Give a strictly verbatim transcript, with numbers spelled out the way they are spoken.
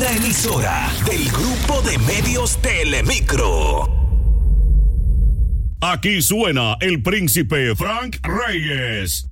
Una emisora del Grupo de Medios Telemicro. Aquí suena el príncipe Frank Reyes.